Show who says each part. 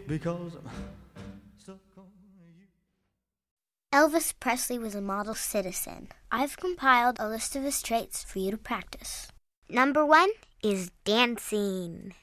Speaker 1: because I'm stuck on you.
Speaker 2: Elvis Presley was a model citizen. I've compiled a list of his traits for you to practice. Number 1 is dancing.